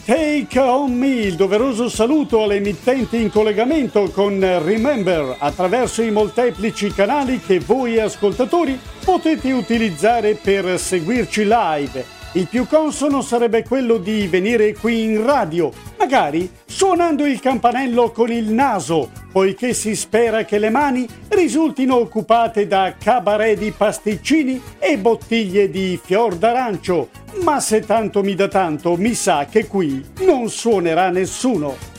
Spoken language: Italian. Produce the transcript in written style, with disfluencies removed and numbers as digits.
Take On Me, il doveroso saluto alle emittenti in collegamento con Remember attraverso i molteplici canali che voi ascoltatori potete utilizzare per seguirci live. Il più consono sarebbe quello di venire qui in radio, magari suonando il campanello con il naso, poiché si spera che le mani risultino occupate da cabaret di pasticcini e bottiglie di fior d'arancio. Ma se tanto mi dà tanto, mi sa che qui non suonerà nessuno.